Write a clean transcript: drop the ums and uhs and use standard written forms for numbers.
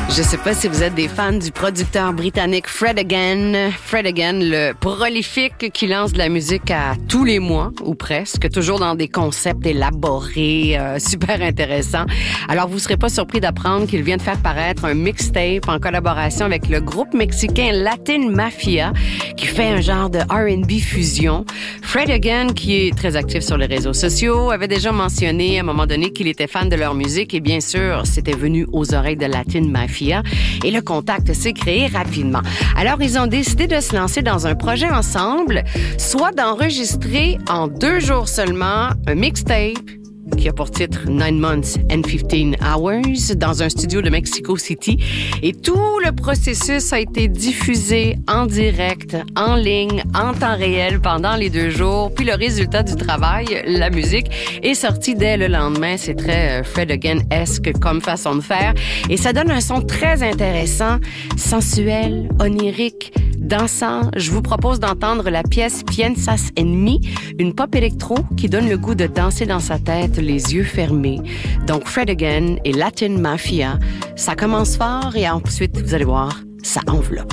Je sais pas si vous êtes des fans du producteur britannique Fred Again. Fred Again, le prolifique qui lance de la musique à tous les mois, ou presque, toujours dans des concepts élaborés, super intéressants. Alors, vous serez pas surpris d'apprendre qu'il vient de faire paraître un mixtape en collaboration avec le groupe mexicain Latin Mafia, qui fait un genre de R&B fusion. Fred Again, qui est très actif sur les réseaux sociaux, avait déjà mentionné à un moment donné qu'il était fan de leur musique et bien sûr, c'était venu aux oreilles de Latin Mafia. Et le contact s'est créé rapidement. Alors, ils ont décidé de se lancer dans un projet ensemble, soit d'enregistrer en 2 jours seulement un mixtape qui a pour titre 9 Months and 15 Hours dans un studio de Mexico City. Et tout le processus a été diffusé en direct, en ligne, en temps réel pendant les 2 jours. Puis le résultat du travail, la musique, est sorti dès le lendemain. C'est très Fred Again-esque comme façon de faire. Et ça donne un son très intéressant, sensuel, onirique, dansant. Je vous propose d'entendre la pièce Piensas en mí, une pop électro qui donne le goût de danser dans sa tête, les yeux fermés. Donc Fred Again et Latin Mafia, ça commence fort et ensuite, vous allez voir, ça enveloppe.